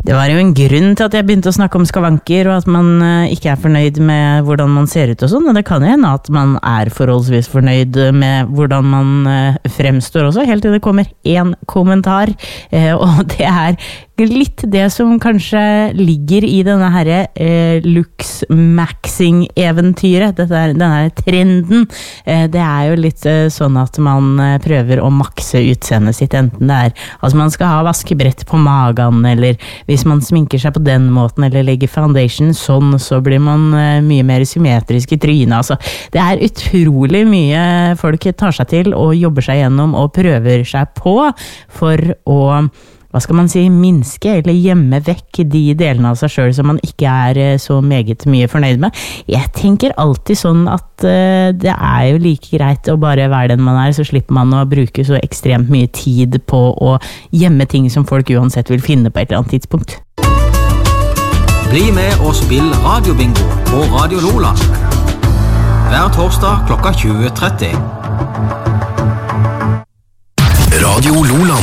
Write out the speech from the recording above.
Det var jo en grunn til at jeg begynte å snakke om skavanker, og at man ikke fornøyd med hvordan man ser ut og sånn, og det kan jo hende at man forholdsvis fornøyd med hvordan man fremstår også, helt til det kommer en kommentar, og det litt det som kanskje ligger i denne her looks-maxing-eventyret, denne trenden. Det jo litt sånn at man prøver å makse utseendet sitt, enten det altså man skal ha vaskebrett på magen, eller hvis man sminker seg på den måten, eller legger foundation sånn, så blir man mye mer symmetrisk i trynet. Altså, det utrolig mye folk tar seg til og jobber seg gjennom og prøver seg på for å hva skal man si, minske eller gjemme vekk de delene av seg selv som man ikke så meget mye fornøyd med. Jeg tenker alltid sånn at det jo like greit å bare være den man så slipper man å bruke så ekstremt mye tid på å gjemme ting som folk uansett vil finne på et eller annet tidspunkt. Bli med og spill radiobingo på Radio Lola. Hver torsdag klokka 20:30. Radio Lola.